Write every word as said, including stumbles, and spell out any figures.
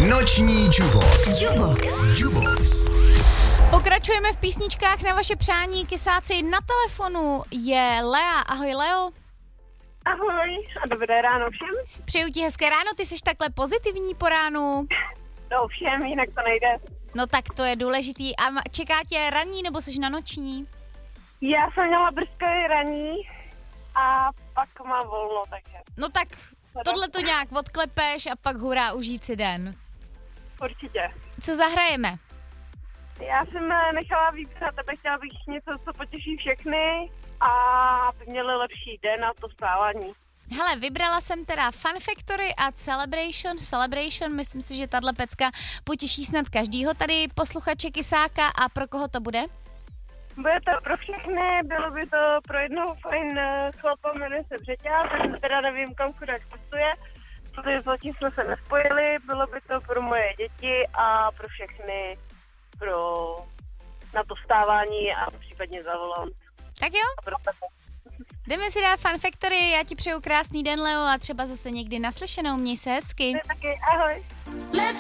Noční Jubox. Jubox. Jubox. Pokračujeme v písničkách na vaše přání. Kysáci, na telefonu je Lea. Ahoj, Leo. Ahoj a dobré ráno všem. Přeju ti hezké ráno, ty jsi takhle pozitivní po ránu. No všem, jinak to nejde. No tak to je důležitý. A čeká tě ranní nebo jsi na noční? Já jsem měla brzké raní a pak mám volno, takže. No tak tohle to nějak odklepeš a pak hurá, užít si den. Určitě. Co zahrajeme? Já jsem nechala vybrat, tebe chtěla bych něco, co potěší všechny a aby měli lepší den a to stávání. Hele, vybrala jsem teda Fun Factory a Celebration. Celebration, myslím si, že tahle pecka potěší snad každýho tady posluchače Kysáka. A pro koho to bude? Bude to pro všechny, bylo by to pro jednoho fajn chlapa, jmenuje se Břeťa, ten teda nevím, kam chudák cestuje, protože zatím jsme se nespojili, bylo by to pro moje děti a pro všechny, pro na to vstávání a případně za volant. Tak jo? Jdeme si dát Fun Factory, já ti přeju krásný den, Leo, a třeba zase někdy naslyšenou, měj se hezky. Taky, ahoj. Let's